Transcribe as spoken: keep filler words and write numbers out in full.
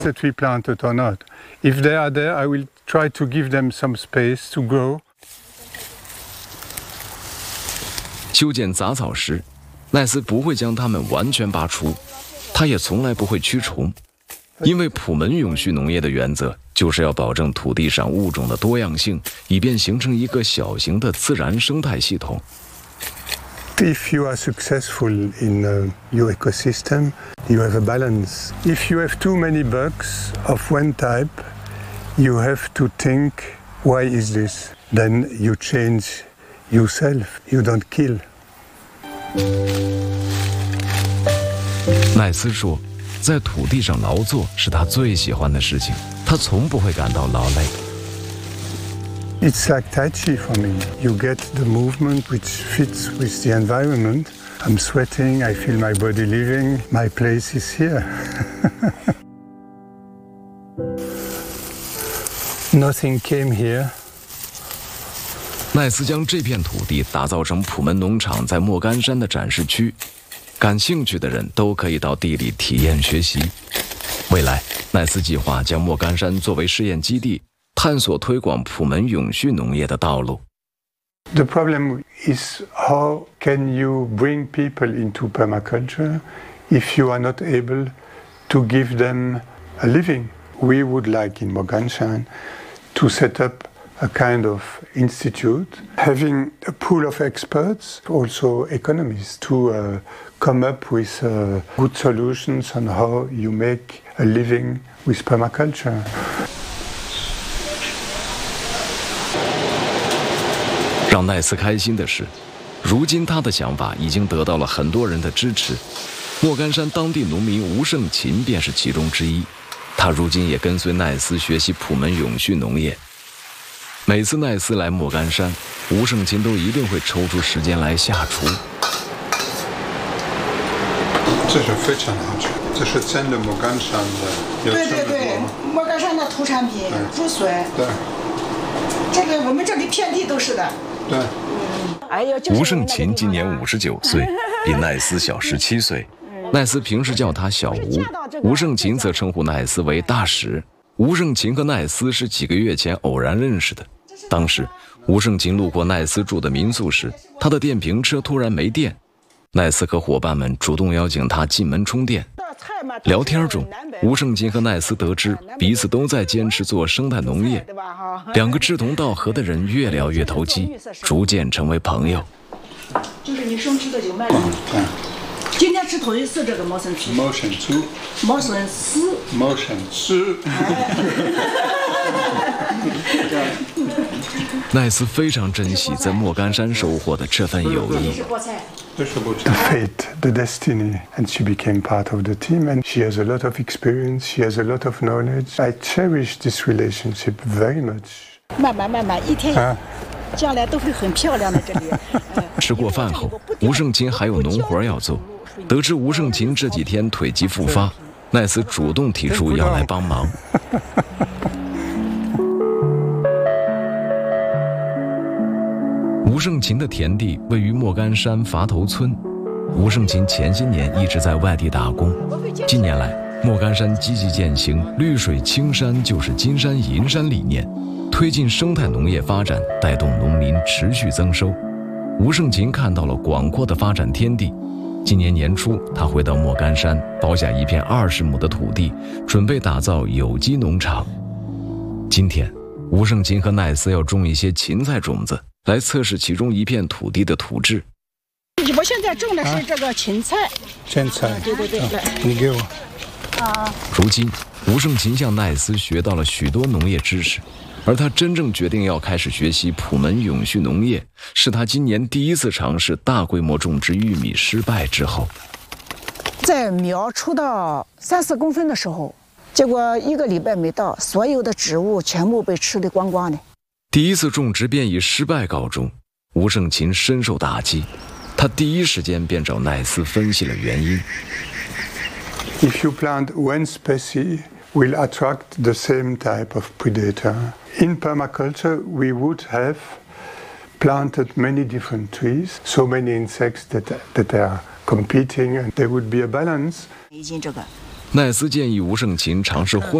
That we planted or not. If they are there, I will try to give them some space to grow. 修剪杂草时，奈斯不会将它们完全拔除，他也从来不会驱虫，因为普门永续农业的原则就是要保证土地上物种的多样性，以便形成一个小型的自然生态系统。 If you are successful in uh, your ecosystem, you have a balance. If you have too many bugs of one type, you have to think, why is this? Then you change yourself. You don't kill. 奈斯说，在土地上劳作是他最喜欢的事情，他从不会感到劳累。 It's like Tai Chi for me. You get the movement which fits with the environment. I'm sweating, I feel my body living. My place is here. Nothing came here. 奈斯将这片土地打造成普门农场在莫干山的展示区，感兴趣的人都可以到地里体验学习。未来，奈斯计划将莫干山作为试验基地，探索推广普门永续农业的道路。 The problem is how can you bring people into permaculture if you are not able to give them a living? We would like in Moganshan to set up a kind of institute, having a pool of experts, also economists, to uh, come up with uh, good solutions on how you make a living with permaculture. 让奈斯开心的是，如今他的想法已经得到了很多人的支持。莫干山当地农民吴胜琴便是其中之一，他如今也跟随奈斯学习普门永续农业。每次奈斯来莫干山，吴胜琴都一定会抽出时间来下厨。 这是非常好吃，这是真的莫干山的。 对对对，莫干山的土产品，竹笋。对。这个我们这里遍地都是的。对。 哎呦，吴胜琴今年五十九岁，比奈斯小十七岁。奈斯平时叫他小吴，吴胜琴则称呼奈斯为大使。吴胜琴和奈斯是几个月前偶然认识的。当时，吴胜琴路过奈斯住的民宿时，他的电瓶车突然没电，奈斯和伙伴们主动邀请他进门充电。聊天中，吴胜琴和奈斯得知彼此都在坚持做生态农业，两个志同道合的人越聊越投机，逐渐成为朋友。 就是你生吃的就卖了。嗯。今天吃头一次这个毛笋丝。 毛笋丝。 毛笋丝。 毛笋丝。 奈斯非常珍惜在莫干山收获的这份友谊。 The fate, the destiny, and she became part of the team, and she has a lot of experience, she has a lot of knowledge. I cherish this relationship very much. 慢慢慢慢，一天，将来都会很漂亮的这里。 吃过饭后，吴胜琴还有农活要做。得知吴胜琴这几天腿疾复发，奈斯主动提出要来帮忙。吴胜琴的田地位于莫干山伐头村。吴胜琴前些年一直在外地打工，近年来莫干山积极践行“绿水青山就是金山银山”理念，推进生态农业发展，带动农民持续增收。吴胜琴看到了广阔的发展天地。今年年初，他回到莫干山，包下一片二十亩的土地，准备打造有机农场。今天，吴胜琴和奈斯要种一些芹菜种子，来测试其中一片土地的土质。 我现在种的是这个芹菜。 芹菜。啊、对对对，来，你给我。 啊。如今，吴胜琴向奈斯学到了许多农业知识。而他真正决定要开始学习普门永续农业，是他今年第一次尝试大规模种植玉米失败之后。 在苗出到三四公分的时候，结果一个礼拜没到，所有的植物全部被吃得光光的。 第一次种植便以失败告终，吴胜琴深受打击，他第一时间便找奈斯分析了原因。 If you plant one species, will attract the same type of predator. In permaculture, we would have planted many different trees, so many insects that, that are competing, and there would be a balance. 奈斯建议吴胜琴尝试混